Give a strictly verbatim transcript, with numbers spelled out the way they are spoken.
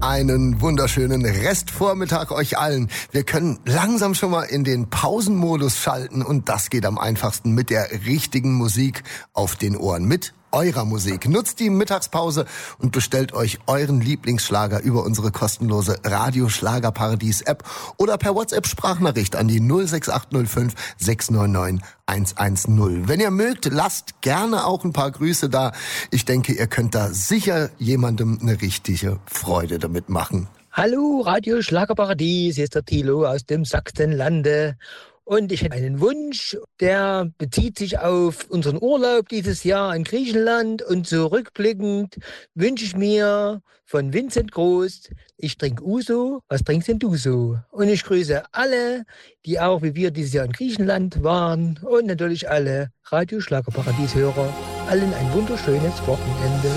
Einen wunderschönen Restvormittag euch allen. Wir können langsam schon mal in den Pausenmodus schalten und das geht am einfachsten mit der richtigen Musik auf den Ohren. Mit eurer Musik. Nutzt die Mittagspause und bestellt euch euren Lieblingsschlager über unsere kostenlose Radio-Schlagerparadies-App oder per WhatsApp-Sprachnachricht an die null sechs acht null fünf sechs neun neun eins eins null. Wenn ihr mögt, lasst gerne auch ein paar Grüße da. Ich denke, ihr könnt da sicher jemandem eine richtige Freude damit machen. Hallo, Radio Schlagerparadies, hier ist der Thilo aus dem Sachsenlande. Und ich hätte einen Wunsch, der bezieht sich auf unseren Urlaub dieses Jahr in Griechenland. Und zurückblickend wünsche ich mir von Vincent Groß, ich trinke Uso, was trinkst denn du so? Und ich grüße alle, die auch wie wir dieses Jahr in Griechenland waren. Und natürlich alle Radio Schlagerparadies-Hörer. Allen ein wunderschönes Wochenende.